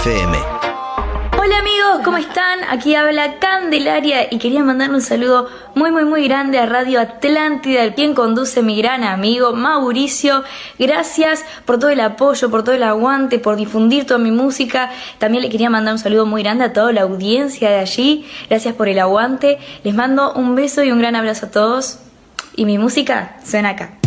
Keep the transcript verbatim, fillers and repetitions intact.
F M. Hola amigos, ¿cómo están? Aquí habla Candelaria y quería mandar un saludo muy muy muy grande a Radio Atlántida, el quien conduce mi gran amigo Mauricio. Gracias por todo el apoyo, por todo el aguante, por difundir toda mi música. También le quería mandar un saludo muy grande a toda la audiencia de allí. Gracias por el aguante. Les mando un beso y un gran abrazo a todos. Y mi música suena acá.